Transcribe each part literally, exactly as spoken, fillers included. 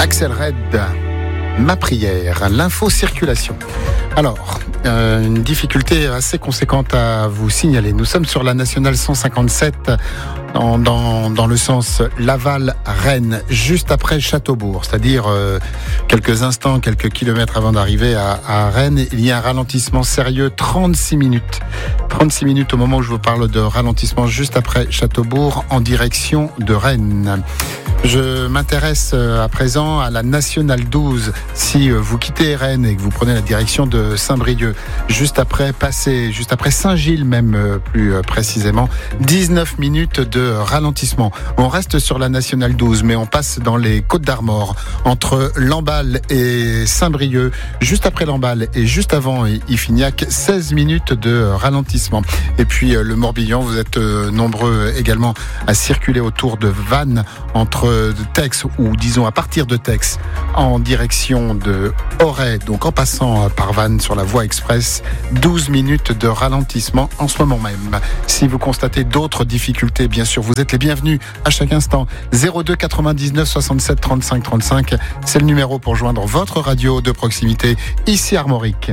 Axel Red, ma prière, l'info-circulation. Alors, euh, une difficulté assez conséquente à vous signaler. Nous sommes sur la nationale cent cinquante-sept dans, dans, dans le sens Laval-Rennes, juste après Châteaubourg, c'est-à-dire euh, quelques instants, quelques kilomètres avant d'arriver à, à Rennes. Il y a un ralentissement sérieux, trente-six minutes. trente-six minutes au moment où je vous parle de ralentissement juste après Châteaubourg en direction de Rennes. Je m'intéresse à présent à la nationale douze. Si vous quittez Rennes et que vous prenez la direction de Saint-Brieuc, juste après passer, juste après Saint-Gilles même plus précisément, dix-neuf minutes de ralentissement. On reste sur la nationale douze, mais on passe dans les Côtes-d'Armor, entre Lamballe et Saint-Brieuc, juste après Lamballe et juste avant Iffignac, seize minutes de ralentissement. Et puis le Morbihan, vous êtes nombreux également à circuler autour de Vannes, entre Tex, ou disons à partir de Tex, en direction de Auray, donc en passant par Vannes sur la voie express, douze minutes de ralentissement en ce moment même. Si vous constatez d'autres difficultés, bien sûr, vous êtes les bienvenus à chaque instant. zéro deux quatre-vingt-dix-neuf soixante-sept trente-cinq trente-cinq, c'est le numéro pour joindre votre radio de proximité, ici Armorique.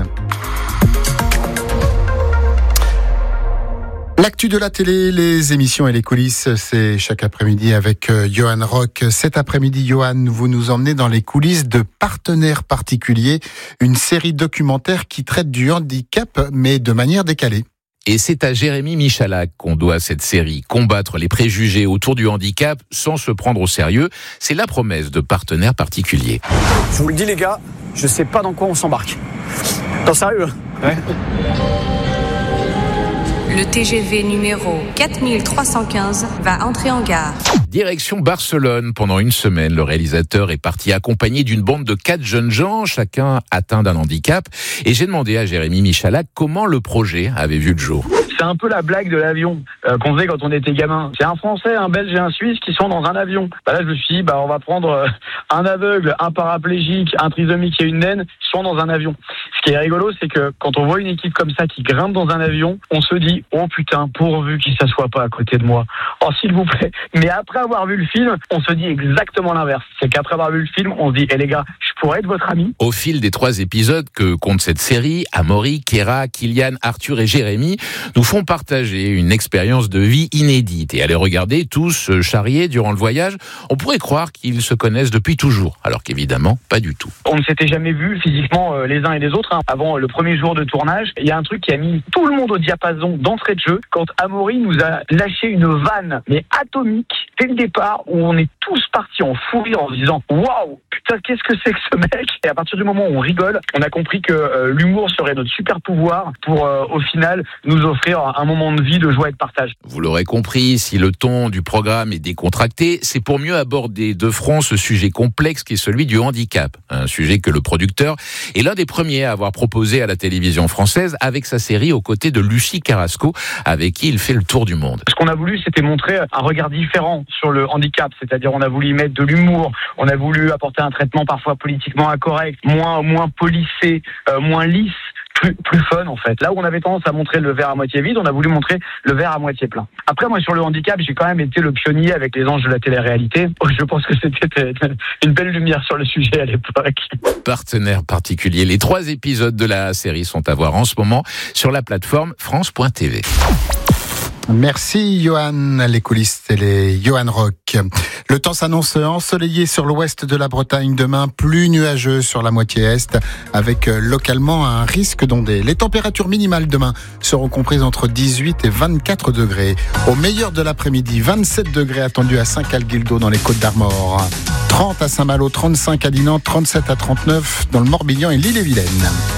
L'actu de la télé, les émissions et les coulisses, c'est chaque après-midi avec Johan Rock. Cet après-midi, Johan, vous nous emmenez dans les coulisses de Partenaires particuliers, une série documentaire qui traite du handicap, mais de manière décalée. Et c'est à Jérémy Michalak qu'on doit cette série. Combattre les préjugés autour du handicap sans se prendre au sérieux, c'est la promesse de Partenaires particuliers. Je vous le dis les gars, je sais pas dans quoi on s'embarque. T'en sérieux? Ouais. Le T G V numéro quatre mille trois cent quinze va entrer en gare. Direction Barcelone. Pendant une semaine, le réalisateur est parti accompagné d'une bande de quatre jeunes gens, chacun atteint d'un handicap. Et j'ai demandé à Jérémy Michalak comment le projet avait vu le jour. C'est un peu la blague de l'avion euh, qu'on faisait quand on était gamin. C'est un Français, un Belge et un Suisse qui sont dans un avion. Bah là, je me suis dit, bah, on va prendre euh, un aveugle, un paraplégique, un trisomique et une naine, qui sont dans un avion. Ce qui est rigolo, c'est que quand on voit une équipe comme ça qui grimpe dans un avion, on se dit, oh putain, pourvu qu'il ne s'assoie pas à côté de moi. Oh, s'il vous plaît. Mais après avoir vu le film, on se dit exactement l'inverse. C'est qu'après avoir vu le film, on se dit, eh les gars, je pourrais être votre ami. Au fil des trois épisodes que compte cette série, Amaury, Kéra, Kylian, Arthur et Jérémy nous font partager une expérience de vie inédite et à les regarder tous charriés durant le voyage, on pourrait croire qu'ils se connaissent depuis toujours, alors qu'évidemment, pas du tout. On ne s'était jamais vus physiquement euh, les uns et les autres. Hein. Avant le premier jour de tournage, il y a un truc qui a mis tout le monde au diapason d'entrée de jeu, quand Amaury nous a lâché une vanne, mais atomique, dès le départ, où on est tous partis en fou rire en se disant « Waouh, putain, qu'est-ce que c'est que ce mec ?» Et à partir du moment où on rigole, on a compris que euh, l'humour serait notre super pouvoir pour, euh, au final, nous offrir un moment de vie, de joie et de partage. Vous l'aurez compris, si le ton du programme est décontracté, c'est pour mieux aborder de front ce sujet complexe qui est celui du handicap. Un sujet que le producteur est l'un des premiers à avoir proposé à la télévision française avec sa série aux côtés de Lucie Carrasco, avec qui il fait le tour du monde. Ce qu'on a voulu, c'était montrer un regard différent sur le handicap, c'est-à-dire on a voulu y mettre de l'humour, on a voulu apporter un traitement parfois politiquement incorrect, moins, moins policé, euh, moins lisse, Plus, plus fun en fait. Là où on avait tendance à montrer le verre à moitié vide, on a voulu montrer le verre à moitié plein. Après moi sur le handicap, j'ai quand même été le pionnier avec les anges de la télé-réalité. Je pense que c'était une belle lumière sur le sujet à l'époque. Partenaires particuliers. Les trois épisodes de la série sont à voir en ce moment sur la plateforme France point T V. Merci Johan, les coulisses télé, Johan Rock. Le temps s'annonce ensoleillé sur l'ouest de la Bretagne demain, plus nuageux sur la moitié est, avec localement un risque d'ondée. Les températures minimales demain seront comprises entre dix-huit et vingt-quatre degrés. Au meilleur de l'après-midi, vingt-sept degrés attendus à Saint-Calguildo dans les Côtes-d'Armor, trente à Saint-Malo, trente-cinq à Dinan, trente-sept à trente-neuf dans le Morbihan et l'Ille-et-Vilaine.